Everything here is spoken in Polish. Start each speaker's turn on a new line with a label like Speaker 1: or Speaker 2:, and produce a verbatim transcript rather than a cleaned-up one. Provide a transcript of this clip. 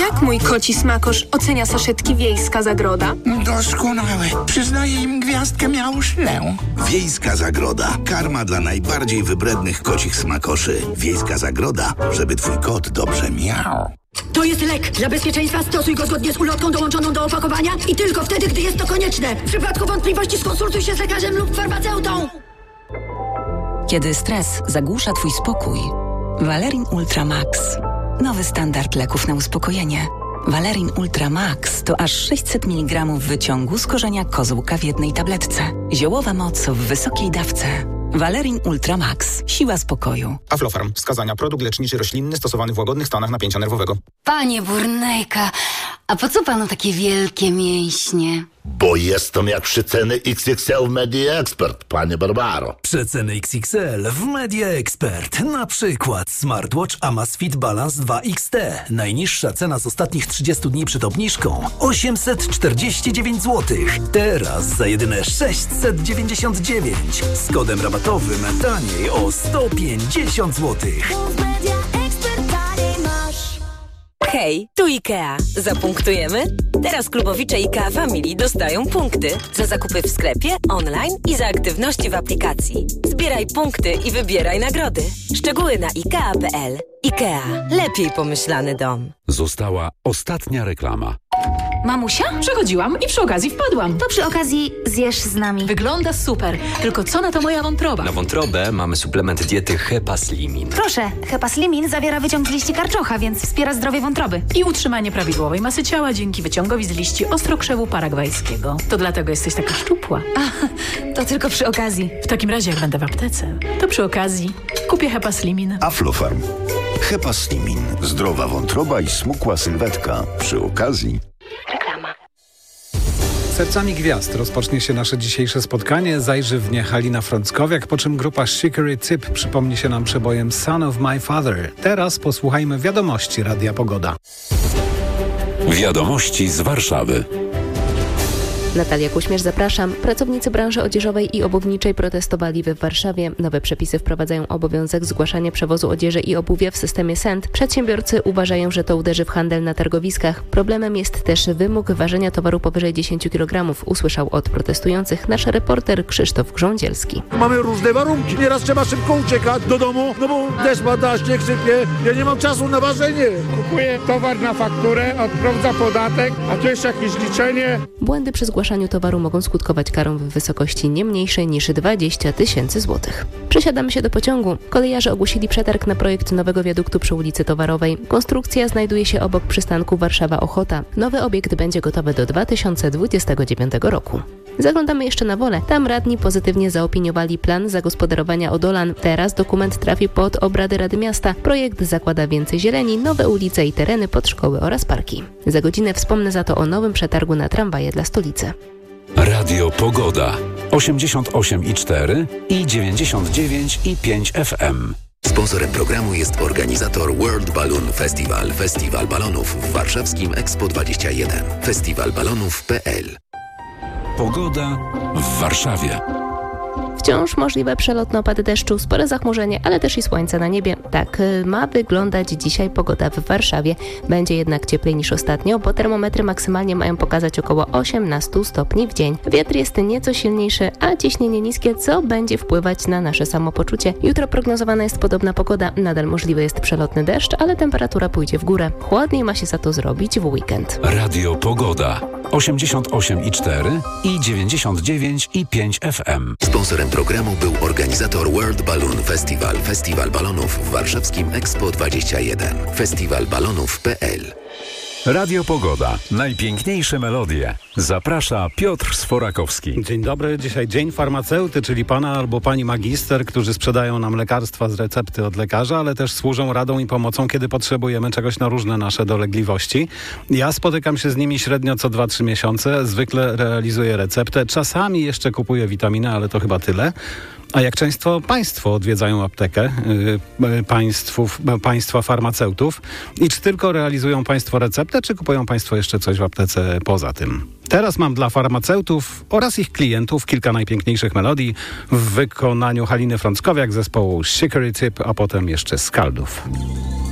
Speaker 1: Jak mój koci smakosz ocenia saszetki Wiejska Zagroda?
Speaker 2: Doskonałe. Przyznaję im gwiazdkę miałuszlę.
Speaker 3: Wiejska Zagroda. Karma dla najbardziej wybrednych kocich smakoszy. Wiejska Zagroda, żeby twój kot dobrze miał.
Speaker 4: To jest lek. Dla bezpieczeństwa stosuj go zgodnie z ulotką dołączoną do opakowania i tylko wtedy, gdy jest to konieczne. W przypadku wątpliwości skonsultuj się z lekarzem lub farmaceutą.
Speaker 5: Kiedy stres zagłusza twój spokój, Valerin Ultra Max. Nowy standard leków na uspokojenie. Valerin Ultra Max to aż sześćset miligramów wyciągu z korzenia kozłka w jednej tabletce. Ziołowa moc w wysokiej dawce. Valerin Ultra Max. Siła spokoju.
Speaker 6: Aflofarm. Wskazania. Produkt leczniczy roślinny stosowany w łagodnych stanach napięcia nerwowego.
Speaker 7: Panie Burnejka, a po co panu takie wielkie mięśnie?
Speaker 8: Bo jestem jak przeceny X X L w Media Expert, panie Barbaro.
Speaker 9: Przeceny X X L w Media Expert. Na przykład smartwatch Amazfit Balance dwa X T. Najniższa cena z ostatnich trzydziestu dni przed obniżką osiemset czterdzieści dziewięć złotych. Teraz za jedyne sześćset dziewięćdziesiąt dziewięć. Z kodem rabatowym taniej o sto pięćdziesiąt złotych.
Speaker 10: Hej, tu IKEA. Zapunktujemy? Teraz klubowicze IKEA Family dostają punkty za zakupy w sklepie, online i za aktywności w aplikacji. Zbieraj punkty i wybieraj nagrody. Szczegóły na ikea kropka pe el. IKEA. Lepiej pomyślany dom.
Speaker 11: Została ostatnia reklama.
Speaker 12: Mamusia? Przechodziłam i przy okazji wpadłam.
Speaker 13: To przy okazji zjesz z nami.
Speaker 12: Wygląda super, tylko co na to moja wątroba?
Speaker 14: Na wątrobę mamy suplement diety Hepaslimin.
Speaker 13: Proszę, Hepaslimin zawiera wyciąg z liści karczocha, więc wspiera zdrowie wątroby.
Speaker 12: I utrzymanie prawidłowej masy ciała dzięki wyciągowi z liści ostrokrzewu paragwajskiego. To dlatego jesteś taka szczupła.
Speaker 13: A, to tylko przy okazji.
Speaker 12: W takim razie jak będę w aptece, to przy okazji kupię Hepaslimin.
Speaker 15: Aflofarm. Hepaslimin. Zdrowa wątroba i smukła sylwetka. Przy okazji...
Speaker 10: Reklama.
Speaker 16: Sercami gwiazd rozpocznie się nasze dzisiejsze spotkanie. Zajrzy w nie Halina Frąckowiak, po czym grupa Chicory Tip przypomni się nam przebojem Son of My Father. Teraz posłuchajmy wiadomości Radia Pogoda.
Speaker 11: Wiadomości z Warszawy.
Speaker 17: Natalia Kuśmierz, zapraszam. Pracownicy branży odzieżowej i obuwniczej protestowali w Warszawie. Nowe przepisy wprowadzają obowiązek zgłaszania przewozu odzieży i obuwia w systemie S E N T. Przedsiębiorcy uważają, że to uderzy w handel na targowiskach. Problemem jest też wymóg ważenia towaru powyżej dziesięć kilogramów, usłyszał od protestujących nasz reporter Krzysztof Grządzielski.
Speaker 18: Mamy różne warunki. Nieraz trzeba szybko uciekać do domu, no bo deszcz pada, śnieg sypie. Ja nie mam czasu na ważenie.
Speaker 19: Kupuję towar na fakturę, odprowadzę podatek, a tu jeszcze jakieś liczenie.
Speaker 17: Błędy przy zgłaszaniu towaru mogą skutkować karą w wysokości nie mniejszej niż dwadzieścia tysięcy złotych. Przesiadamy się do pociągu. Kolejarze ogłosili przetarg na projekt nowego wiaduktu przy ulicy Towarowej. Konstrukcja znajduje się obok przystanku Warszawa-Ochota. Nowy obiekt będzie gotowy do dwa tysiące dwudziestego dziewiątego roku. Zaglądamy jeszcze na Wolę. Tam radni pozytywnie zaopiniowali plan zagospodarowania Odolan. Teraz dokument trafi pod obrady Rady Miasta. Projekt zakłada więcej zieleni, nowe ulice i tereny pod szkoły oraz parki. Za godzinę wspomnę za to o nowym przetargu na tramwaje dla stolicy.
Speaker 11: Radio Pogoda. osiemdziesiąt osiem i cztery i dziewięćdziesiąt dziewięć i pięć F M.
Speaker 20: Sponsorem programu jest organizator World Balloon Festival. Festiwal balonów w warszawskim Expo dwadzieścia jeden. festiwal balonów kropka pe el.
Speaker 11: Pogoda w Warszawie.
Speaker 17: Wciąż możliwe przelotne opady deszczu, spore zachmurzenie, ale też i słońce na niebie. Tak ma wyglądać dzisiaj pogoda w Warszawie. Będzie jednak cieplej niż ostatnio, bo termometry maksymalnie mają pokazać około osiemnaście stopni w dzień. Wiatr jest nieco silniejszy, a ciśnienie niskie, co będzie wpływać na nasze samopoczucie. Jutro prognozowana jest podobna pogoda. Nadal możliwy jest przelotny deszcz, ale temperatura pójdzie w górę. Chłodniej ma się za to zrobić w weekend.
Speaker 11: Radio Pogoda. osiemdziesiąt osiem i cztery i dziewięćdziesiąt dziewięć i pięć F M.
Speaker 20: Sponsorem programu był organizator World Balloon Festival. Festiwal balonów w warszawskim Expo dwadzieścia jeden. festiwal balonów kropka pe el.
Speaker 11: Radio Pogoda. Najpiękniejsze melodie. Zaprasza Piotr Sforakowski.
Speaker 16: Dzień dobry. Dzisiaj dzień farmaceuty, czyli pana albo pani magister, którzy sprzedają nam lekarstwa z recepty od lekarza, ale też służą radą i pomocą, kiedy potrzebujemy czegoś na różne nasze dolegliwości. Ja spotykam się z nimi średnio co dwa trzy miesiące. Zwykle realizuję receptę. Czasami jeszcze kupuję witaminy, ale to chyba tyle. A jak często państwo odwiedzają aptekę, yy, państwów, państwa farmaceutów i czy tylko realizują państwo receptę, czy kupują państwo jeszcze coś w aptece poza tym? Teraz mam dla farmaceutów oraz ich klientów kilka najpiękniejszych melodii w wykonaniu Haliny Frąckowiak, zespołu Chicory Tip, a potem jeszcze Skaldów.